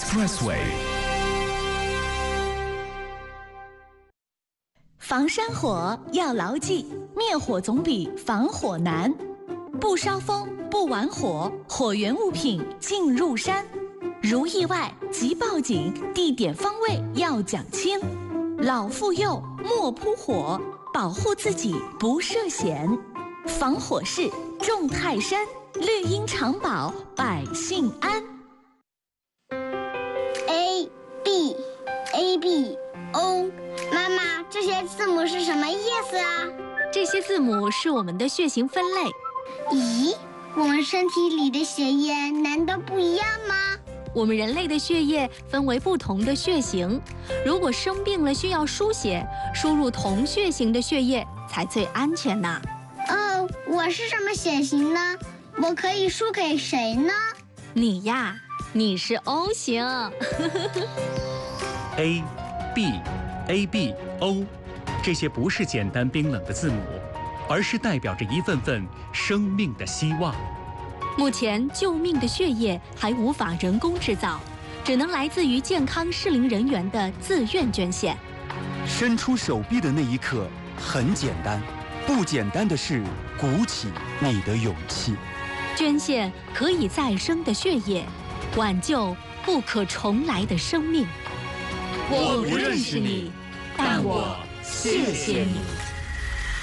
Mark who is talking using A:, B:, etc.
A: Expressway。
B: 防山火要牢记，灭火总比防火难。不烧风，不玩火，火源物品进入山。如意外即报警，地点方位要讲清。老妇幼莫扑火，保护自己不涉险。防火势重泰山，绿荫长保百姓安。
C: A B A B O， 妈妈，这些字母是什么意思啊？
D: 这些字母是我们的血型分类。
C: 咦，我们身体里的血液难道不一样吗？
D: 我们人类的血液分为不同的血型，如果生病了需要输血，输入同血型的血液才最安全呢。
C: 哦，我是什么血型呢？我可以输给谁呢？
D: 你呀，你是 O 型。
E: A B A B O， 这些不是简单冰冷的字母，而是代表着一份份生命的希望。
D: 目前救命的血液还无法人工制造，只能来自于健康适龄人员的自愿捐献。
F: 伸出手臂的那一刻很简单，不简单的是鼓起你的勇气。
D: 捐献可以再生的血液，挽救不可重来的生命。
A: 我不认识你，但我谢谢你。